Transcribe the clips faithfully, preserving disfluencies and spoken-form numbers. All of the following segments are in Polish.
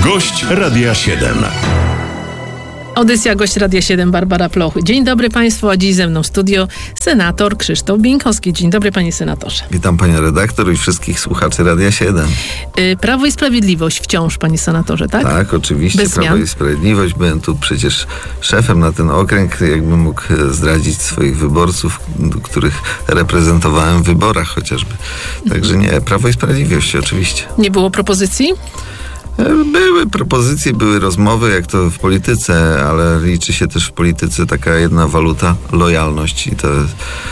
Gość Radia siedem. Audycja Gość Radia siedem, Barbara Plochy. Dzień dobry Państwu, a dziś ze mną w studio senator Krzysztof Bieńkowski. Dzień dobry Panie Senatorze. Witam Panią redaktor i wszystkich słuchaczy Radia siedem. Yy, Prawo i Sprawiedliwość wciąż, Panie Senatorze, tak? Tak, oczywiście. Bez Prawo zmian. i Sprawiedliwość. Byłem tu przecież szefem na ten okręg, jakbym mógł zdradzić swoich wyborców, których reprezentowałem w wyborach chociażby. Także nie, Prawo i Sprawiedliwość oczywiście. Nie było propozycji? Były propozycje, były rozmowy, jak to w polityce, ale liczy się też w polityce taka jedna waluta, lojalność, i to e,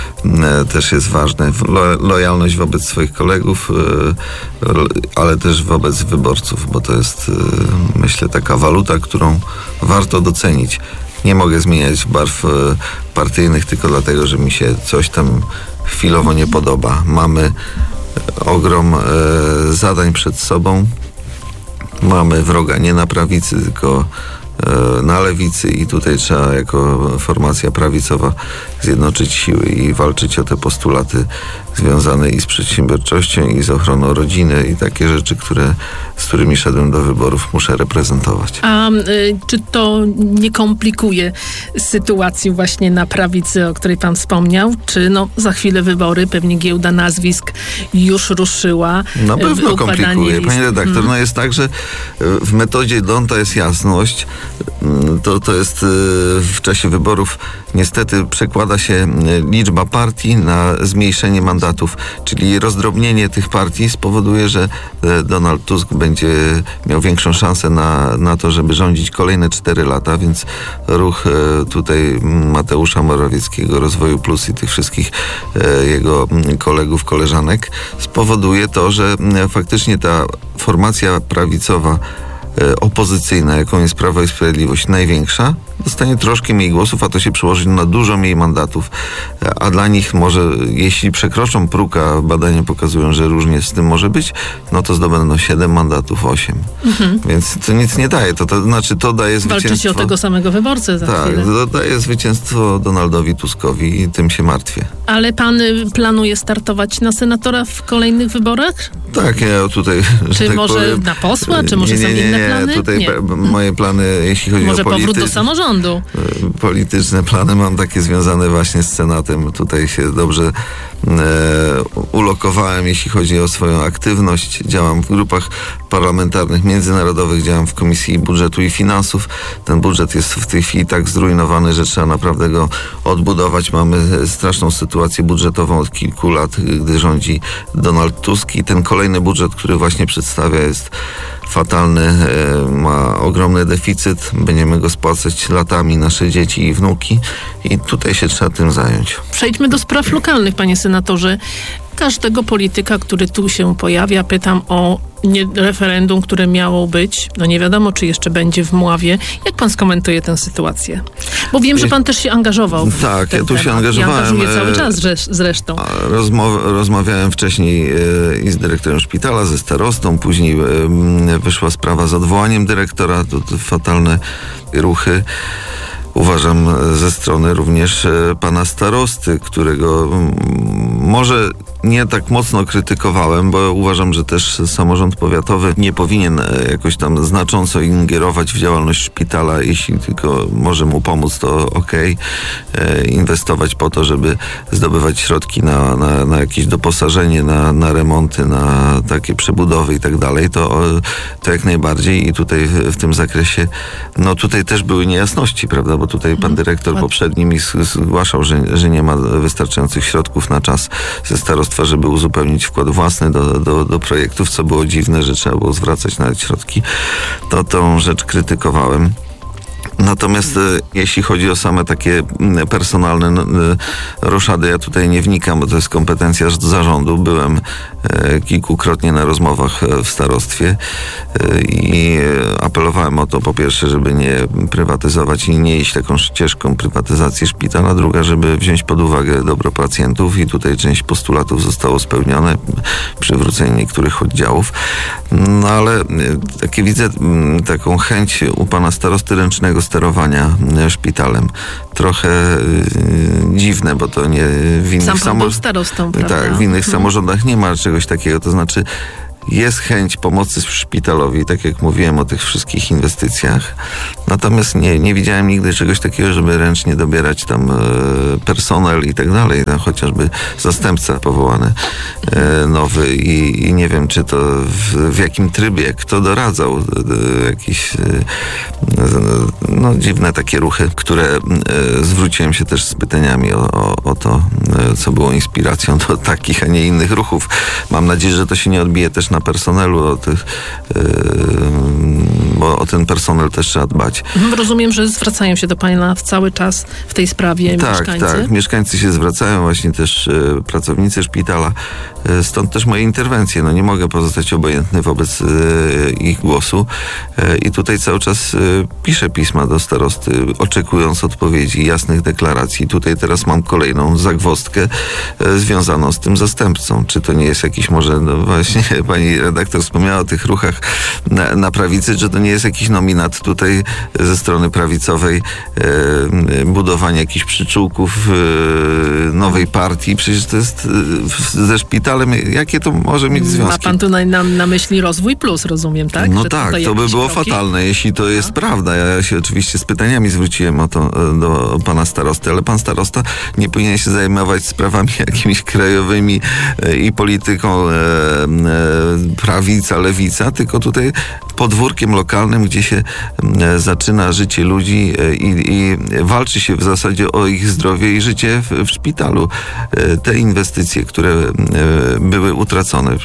też jest ważne. Lo, lojalność wobec swoich kolegów, e, ale też wobec wyborców, bo to jest, e, myślę, taka waluta, którą warto docenić. Nie mogę zmieniać barw e, partyjnych tylko dlatego, że mi się coś tam chwilowo nie podoba. Mamy ogrom e, zadań przed sobą. Mamy wroga nie na prawicy, tylko e, na lewicy, i tutaj trzeba jako formacja prawicowa zjednoczyć siły i walczyć o te postulaty związane i z przedsiębiorczością, i z ochroną rodziny, i takie rzeczy, które, z którymi szedłem do wyborów, muszę reprezentować. A y, czy to nie komplikuje sytuacji właśnie na prawicy, o której Pan wspomniał? Czy no, za chwilę wybory, pewnie giełda nazwisk już ruszyła? Na pewno komplikuje. List. Pani redaktor, hmm. no jest tak, że w metodzie Donta jest jasność. To, to jest w czasie wyborów niestety przekłada się liczba partii na zmniejszenie mandatów, czyli rozdrobnienie tych partii spowoduje, że Donald Tusk będzie miał większą szansę na, na to, żeby rządzić kolejne cztery lata, więc ruch tutaj Mateusza Morawieckiego, Rozwoju Plus i tych wszystkich jego kolegów, koleżanek spowoduje to, że faktycznie ta formacja prawicowa opozycyjna, jaką jest Prawo i Sprawiedliwość, największa, dostanie troszkę mniej głosów, a to się przełoży na dużo mniej mandatów. A dla nich może, jeśli przekroczą próg, a badania pokazują, że różnie z tym może być, no to zdobędą siedem mandatów, osiem. Mhm. Więc to nic nie daje. To, to znaczy, to daje zwycięstwo... Walczycie o tego samego wyborcę za tak, chwilę. to daje zwycięstwo Donaldowi Tuskowi i tym się martwię. Ale pan planuje startować na senatora w kolejnych wyborach? Tak, ja tutaj... Czy tak może powiem, na posła? Czy może nie, są nie, nie, inne nie. plany? Tutaj nie. moje plany, jeśli chodzi może o polity... powrót do samorządu? Polityczne plany mam takie związane właśnie z Senatem. Tutaj się dobrze e, ulokowałem, jeśli chodzi o swoją aktywność. Działam w grupach parlamentarnych, międzynarodowych, działam w Komisji Budżetu i Finansów. Ten budżet jest w tej chwili tak zrujnowany, że trzeba naprawdę go odbudować. Mamy straszną sytuację budżetową od kilku lat, gdy rządzi Donald Tusk, i ten kolejny budżet, który właśnie przedstawia, jest fatalny, ma ogromny deficyt, będziemy go spłacać latami, nasze dzieci i wnuki, i tutaj się trzeba tym zająć. Przejdźmy do spraw lokalnych, panie senatorze. Każdego polityka, który tu się pojawia, pytam o nie, referendum, które miało być. No nie wiadomo, czy jeszcze będzie w Mławie. Jak pan skomentuje tę sytuację? Bo wiem, że pan też się angażował w Tak, ten ja tu się temat. angażowałem. I angażuję cały czas zresztą. Rozmow, rozmawiałem wcześniej e, i z dyrektorem szpitala, ze starostą, później e, wyszła sprawa z odwołaniem dyrektora. To, to fatalne ruchy. Uważam ze strony również pana starosty, którego może nie tak mocno krytykowałem, bo uważam, że też samorząd powiatowy nie powinien jakoś tam znacząco ingerować w działalność szpitala. Jeśli tylko może mu pomóc, to okej. Okay. Inwestować po to, żeby zdobywać środki na, na, na jakieś doposażenie, na, na remonty, na takie przebudowy i tak dalej, to, to jak najbardziej. I tutaj w, w tym zakresie, no tutaj też były niejasności, prawda, bo tutaj pan dyrektor poprzedni mi zgłaszał, że, że nie ma wystarczających środków na czas ze starostwa, żeby uzupełnić wkład własny do, do, do projektów, co było dziwne, że trzeba było zwracać nawet środki. To tą rzecz krytykowałem. Natomiast e, jeśli chodzi o same takie personalne e, roszady, ja tutaj nie wnikam, bo to jest kompetencja zarządu. Byłem e, kilkukrotnie na rozmowach w starostwie e, i apelowałem o to, po pierwsze, żeby nie prywatyzować i nie iść taką ścieżką prywatyzacji szpitala, druga, żeby wziąć pod uwagę dobro pacjentów, i tutaj część postulatów zostało spełnione, przywrócenie niektórych oddziałów. No ale e, takie widzę m, taką chęć u pana starosty ręcznego sterowania szpitalem. Trochę y, dziwne, bo to nie w innych Sam pan samo... był starostą, prawda? Tak, w innych hmm. samorządach nie ma czegoś takiego. To znaczy jest chęć pomocy szpitalowi, tak jak mówiłem o tych wszystkich inwestycjach. Natomiast nie, nie widziałem nigdy czegoś takiego, żeby ręcznie dobierać tam e, personel i tak dalej. Tam chociażby zastępca powołany e, nowy i, i nie wiem, czy to w, w jakim trybie, kto doradzał e, jakieś e, no, dziwne takie ruchy, które e, zwróciłem się też z pytaniami o, o, o to, e, co było inspiracją do takich, a nie innych ruchów. Mam nadzieję, że to się nie odbije też na personelu, o, tych, yy, bo o ten personel też trzeba dbać. Rozumiem, że zwracają się do pana w cały czas w tej sprawie tak, mieszkańcy. Tak, mieszkańcy się zwracają, właśnie też yy, pracownicy szpitala. Yy, stąd też moje interwencje. No nie mogę pozostać obojętny wobec yy, ich głosu. Yy, I tutaj cały czas yy, piszę pisma do starosty, oczekując odpowiedzi, jasnych deklaracji. Tutaj teraz mam kolejną zagwozdkę yy, związaną z tym zastępcą. Czy to nie jest jakiś może, no właśnie pani redaktor wspomniała o tych ruchach na, na prawicy, że to nie jest jakiś nominat tutaj ze strony prawicowej, e, budowanie jakichś przyczółków e, nowej partii. Przecież to jest e, ze szpitalem. Jakie to może mieć związki? Ma pan tu na, na, na myśli Rozwój Plus, rozumiem, tak? No że tak, to by było kroki? fatalne, jeśli to jest A? prawda. Ja się oczywiście z pytaniami zwróciłem o to do pana starosty, ale pan starosta nie powinien się zajmować sprawami jakimiś krajowymi e, i polityką e, e, prawica, lewica, tylko tutaj podwórkiem lokalnym, gdzie się e, zaczyna życie ludzi e, i, i walczy się w zasadzie o ich zdrowie i życie w, w szpitalu. E, te inwestycje, które e, były utracone e,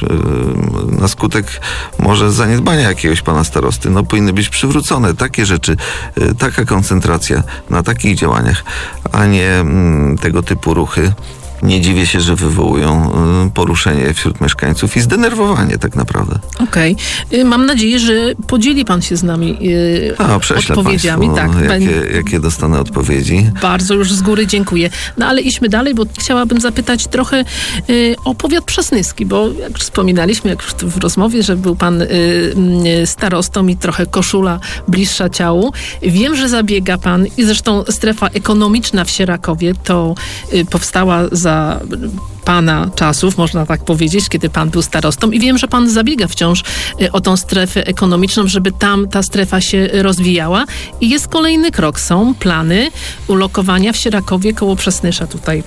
na skutek może zaniedbania jakiegoś pana starosty, no powinny być przywrócone. Takie rzeczy, e, taka koncentracja na takich działaniach, a nie m, tego typu ruchy. Nie dziwię się, że wywołują poruszenie wśród mieszkańców i zdenerwowanie tak naprawdę. Okej. Okay. Mam nadzieję, że podzieli pan się z nami yy, A, odpowiedziami. Państwu, tak, jakie, jakie dostanę odpowiedzi. Bardzo już z góry dziękuję. No ale idźmy dalej, bo chciałabym zapytać trochę yy, o powiat przasnyski, bo jak już wspominaliśmy jak już w rozmowie, że był pan yy, starostą i trochę koszula bliższa ciału. Wiem, że zabiega pan i zresztą strefa ekonomiczna w Sierakowie to yy, powstała za za pana czasów, można tak powiedzieć, kiedy pan był starostą i wiem, że pan zabiega wciąż o tą strefę ekonomiczną, żeby tam ta strefa się rozwijała i jest kolejny krok. Są plany ulokowania w Sierakowie koło Przasnysza, tutaj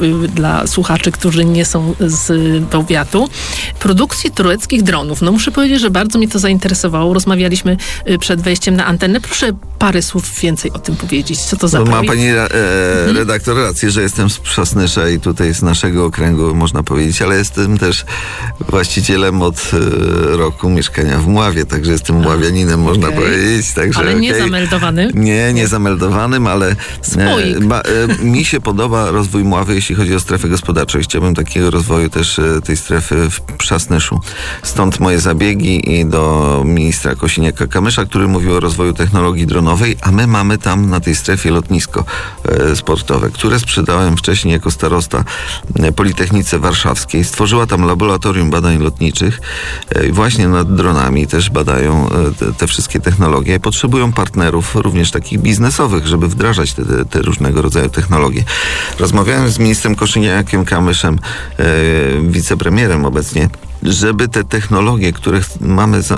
dla słuchaczy, którzy nie są z powiatu, produkcji tureckich dronów. No muszę powiedzieć, że bardzo mnie to zainteresowało. Rozmawialiśmy przed wejściem na antenę. Proszę parę słów więcej o tym powiedzieć. Co to za no, projekt? Ma pani e, redaktor rację, że jestem z Przasnysza i tutaj z naszego okręgu, można powiedzieć, ale jestem też właścicielem od e, roku mieszkania w Mławie, także jestem mławianinem, okay. można powiedzieć. Także, ale nie okay. zameldowanym? Nie, nie zameldowanym, ale e, ma, e, mi się podoba rozwój Mławy, jeśli chodzi o strefę gospodarczą. Chciałbym takiego rozwoju też tej strefy w Przasnyszu. Stąd moje zabiegi i do ministra Kosiniaka-Kamysza, który mówił o rozwoju technologii dronowej, a my mamy tam na tej strefie lotnisko e, sportowe, które sprzedałem wcześniej jako starosta Politechnice Warszawskiej. Stworzyła tam laboratorium badań lotniczych e, właśnie nad dronami też badają e, te, te wszystkie technologie. Potrzebują partnerów również takich biznesowych, żeby wdrażać te, te, te różnego rodzaju technologie. Rozmawiałem z ministrem Kosiniakiem-Kamyszem, e, wicepremierem obecnie, żeby te technologie, które mamy za, e,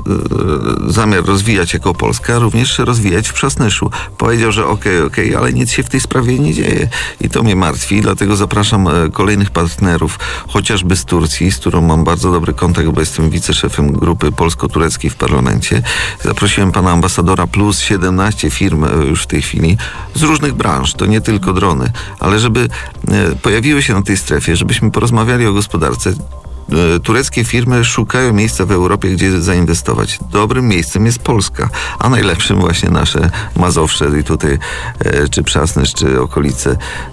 zamiar rozwijać jako Polska, również rozwijać w Przasnyszu. Powiedział, że okej, okay, okej, okay, ale nic się w tej sprawie nie dzieje. I to mnie martwi, dlatego zapraszam e, kolejnych partnerów, chociażby z Turcji, z którą mam bardzo dobry kontakt, bo jestem wiceszefem grupy polsko-tureckiej w parlamencie. Zaprosiłem pana ambasadora plus siedemnaście firm e, już w tej chwili z różnych branż. To nie tylko drony, ale żeby e, pojawiły się na tej strefie, żebyśmy porozmawiali o gospodarce. Tureckie firmy szukają miejsca w Europie, gdzie zainwestować. Dobrym miejscem jest Polska, a najlepszym właśnie nasze Mazowsze i tutaj e, czy Przasnysz, czy okolice.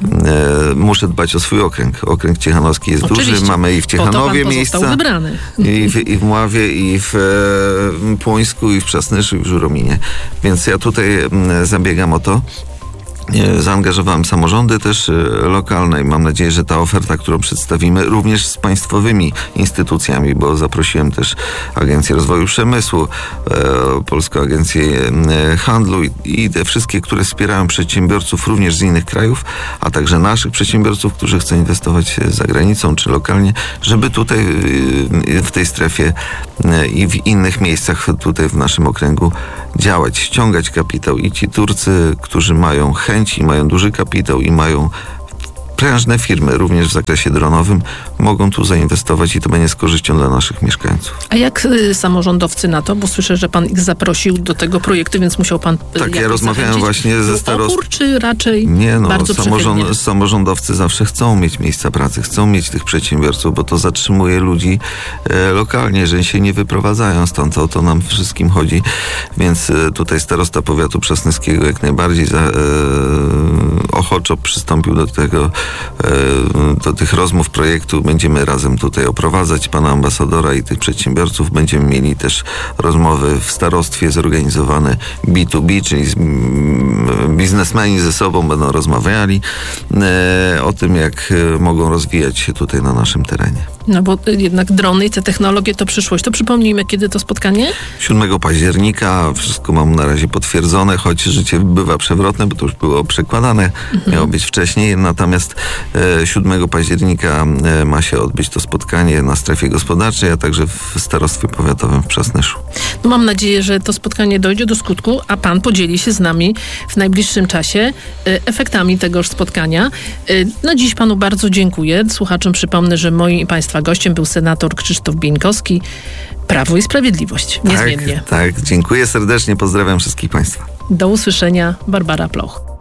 E, muszę dbać o swój okręg. Okręg ciechanowski jest Oczywiście. duży. Mamy i w Ciechanowie miejsca. Wybrany. I w, I w Mławie, i w e, Płońsku, i w Przasnyszu, i w Żurominie. Więc ja tutaj m, zabiegam o to, Zaangażowałem samorządy też lokalne i mam nadzieję, że ta oferta, którą przedstawimy, również z państwowymi instytucjami, bo zaprosiłem też Agencję Rozwoju Przemysłu, Polską Agencję Handlu i te wszystkie, które wspierają przedsiębiorców również z innych krajów, a także naszych przedsiębiorców, którzy chcą inwestować za granicą czy lokalnie, żeby tutaj w tej strefie i w innych miejscach tutaj w naszym okręgu działać, ściągać kapitał i ci Turcy, którzy mają chęć i mają duży kapitał i mają prężne firmy, również w zakresie dronowym, mogą tu zainwestować i to będzie z korzyścią dla naszych mieszkańców. A jak y, samorządowcy na to? Bo słyszę, że pan ich zaprosił do tego projektu, więc musiał pan y, Tak, ja rozmawiałem właśnie ze starostą. Opór, czy raczej Nie, no, bardzo samorząd, samorządowcy zawsze chcą mieć miejsca pracy, chcą mieć tych przedsiębiorców, bo to zatrzymuje ludzi e, lokalnie, że się nie wyprowadzają stąd. O to nam wszystkim chodzi. Więc e, tutaj starosta powiatu przasnyskiego jak najbardziej za, e, ochoczo przystąpił do tego, do tych rozmów projektu. Będziemy razem tutaj oprowadzać pana ambasadora i tych przedsiębiorców. Będziemy mieli też rozmowy w starostwie zorganizowane B dwa B, czyli biznesmeni ze sobą będą rozmawiali o tym, jak mogą rozwijać się tutaj na naszym terenie. No bo jednak drony i te technologie to przyszłość. To przypomnijmy, kiedy to spotkanie? siódmego października. Wszystko mam na razie potwierdzone, choć życie bywa przewrotne, bo to już było przekładane. Mhm. Miało być wcześniej, natomiast e, siódmego października e, ma się odbyć to spotkanie na strefie gospodarczej, a także w starostwie powiatowym w Przasnyszu. No mam nadzieję, że to spotkanie dojdzie do skutku, a pan podzieli się z nami w najbliższym czasie e, efektami tegoż spotkania. E, no dziś panu bardzo dziękuję. Słuchaczom przypomnę, że moim i państwa gościem był senator Krzysztof Bieńkowski, Prawo i Sprawiedliwość. Niezmiennie. Tak, tak. Dziękuję serdecznie. Pozdrawiam wszystkich państwa. Do usłyszenia. Barbara Ploch.